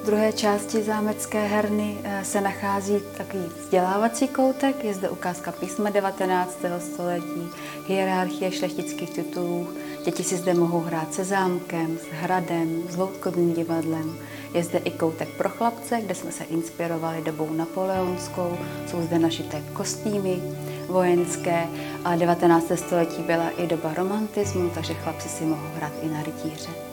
V druhé části zámecké herny se nachází takový vzdělávací koutek, je zde ukázka písma 19. století, hierarchie šlechtických titulů. Děti si zde mohou hrát se zámkem, s hradem, s loutkovým divadlem. Je zde i koutek pro chlapce, kde jsme se inspirovali dobou napoleonskou. Jsou zde našité kostýmy vojenské a 19. století byla i doba romantismu, takže chlapci si mohou hrát i na rytíře.